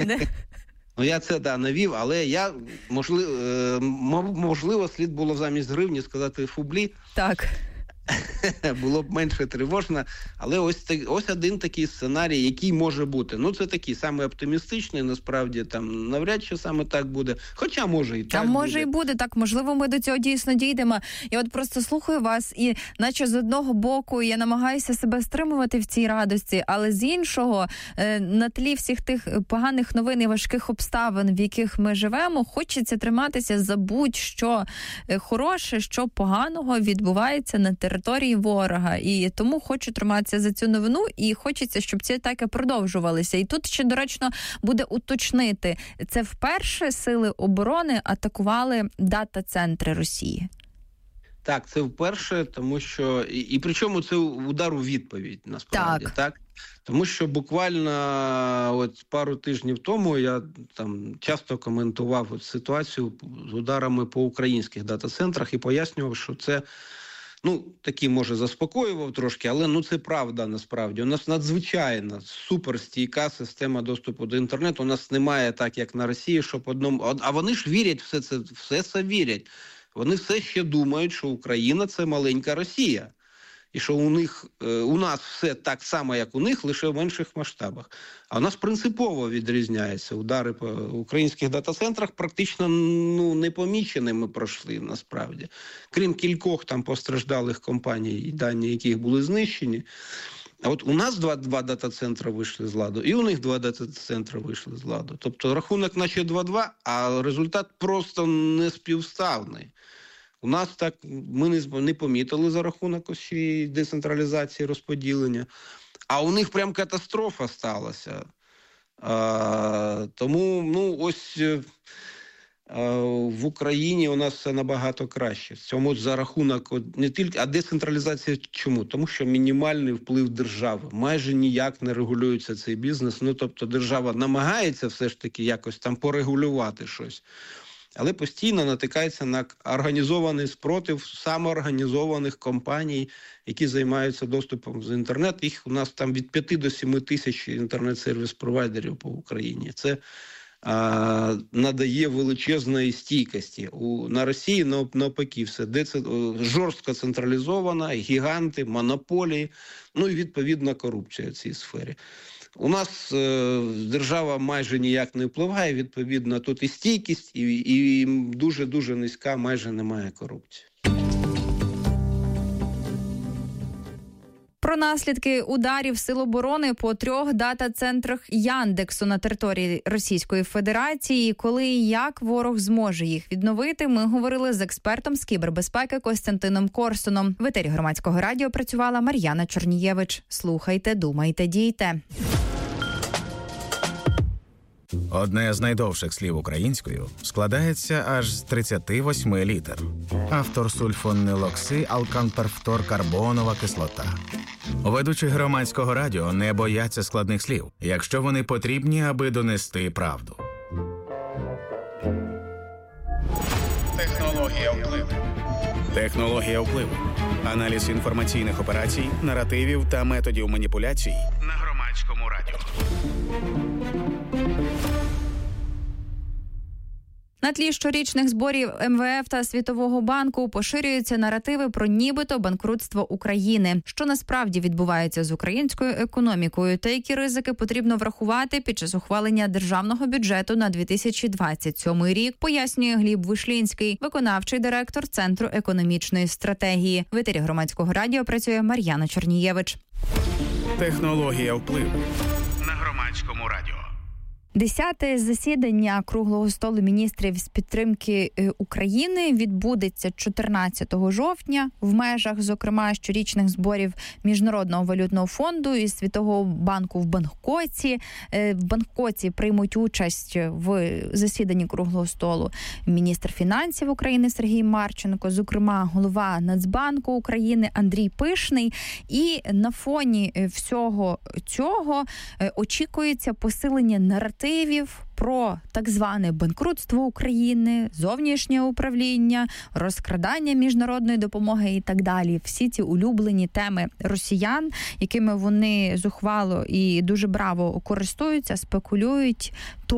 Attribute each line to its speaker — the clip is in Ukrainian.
Speaker 1: буде.
Speaker 2: Ну, я це, навів, але можливо, слід було замість гривні сказати фублі.
Speaker 1: Так.
Speaker 2: Було б менше тривожно, але ось один такий сценарій, який може бути. Ну, це такий саме оптимістичний, насправді, там навряд чи саме так буде. Хоча може і так буде.
Speaker 1: Може і буде, так, можливо, ми до цього дійсно дійдемо. Я от просто слухаю вас і наче з одного боку я намагаюся себе стримувати в цій радості, але з іншого, на тлі всіх тих поганих новин і важких обставин, в яких ми живемо, хочеться триматися за будь-що хороше, що поганого відбувається на території ворога. І тому хочу триматися за цю новину і хочеться, щоб ці атаки продовжувалися. І тут ще доречно буде уточнити, це вперше сили оборони атакували дата-центри Росії?
Speaker 2: Так, це вперше, тому що... І причому це удар у відповідь, насправді, так? Тому що буквально от пару тижнів тому я там часто коментував ситуацію з ударами по українських дата-центрах і пояснював, що це такі, може, заспокоював трошки, але це правда насправді. У нас надзвичайно суперстійка система доступу до інтернету. У нас немає так, як на Росії, щоб а вони ж вірять все це вірять. Вони все ще думають, що Україна – це маленька Росія. І що у нас все так само, як у них, лише в менших масштабах. А у нас принципово відрізняється. Удари по українських дата-центрах практично непоміченими пройшли, насправді. Крім кількох там постраждалих компаній, дані яких були знищені. А от у нас два дата-центри вийшли з ладу, і у них 2 дата-центри вийшли з ладу. Тобто рахунок наче 2-2, а результат просто не співставний. У нас так, ми не помітили за рахунок цієї децентралізації, розподілення, а у них прям катастрофа сталася. Тому ось в Україні у нас все набагато краще. Цьому за рахунок не тільки, а децентралізація чому? Тому що мінімальний вплив держави. Майже ніяк не регулюється цей бізнес. Тобто держава намагається все ж таки якось там порегулювати щось. Але постійно натикається на організований спротив самоорганізованих компаній, які займаються доступом з інтернет. Їх у нас там від 5 до 7 тисяч інтернет-сервіс-провайдерів по Україні. Це надає величезної стійкості. На Росії навпаки все жорстко централізовано, гіганти, монополії, і відповідно корупція в цій сфері. У нас держава майже ніяк не впливає, відповідно, тут і стійкість, і дуже-дуже низька, майже немає корупції.
Speaker 1: Про наслідки ударів Сил оборони по 3 дата-центрах Яндексу на території Російської Федерації, коли і як ворог зможе їх відновити, ми говорили з експертом з кібербезпеки Костянтином Корсуном. В етері Громадського радіо працювала Мар'яна Чорнієвич. Слухайте, думайте, дійте.
Speaker 3: Одне з найдовших слів українською складається аж з 38 літер. Автор сульфонилокси, алканперфторкарбонова кислота. Ведучі Громадського радіо не бояться складних слів, якщо вони потрібні, аби донести правду.
Speaker 4: Технологія впливу.
Speaker 3: Технологія впливу. Аналіз інформаційних операцій, наративів та методів маніпуляцій
Speaker 4: На Громадському радіо.
Speaker 1: На тлі щорічних зборів МВФ та Світового банку поширюються наративи про нібито банкрутство України. Що насправді відбувається з українською економікою та які ризики потрібно врахувати під час ухвалення державного бюджету на 2027 рік, пояснює Гліб Вишлінський, виконавчий директор Центру економічної стратегії. В етері Громадського радіо працює Мар'яна Чорнієвич.
Speaker 3: Технологія впливу.
Speaker 4: На Громадському радіо.
Speaker 1: 10-те засідання Круглого столу міністрів з підтримки України відбудеться 14 жовтня в межах, зокрема, щорічних зборів Міжнародного валютного фонду і Світового банку в Бангкоці. В Бангкоці приймуть участь в засіданні Круглого столу міністр фінансів України Сергій Марченко, зокрема, голова Нацбанку України Андрій Пишний. І на фоні всього цього очікується посилення наративів про так зване банкрутство України, зовнішнє управління, розкрадання міжнародної допомоги і так далі. Всі ці улюблені теми росіян, якими вони зухвало і дуже браво користуються, спекулюють,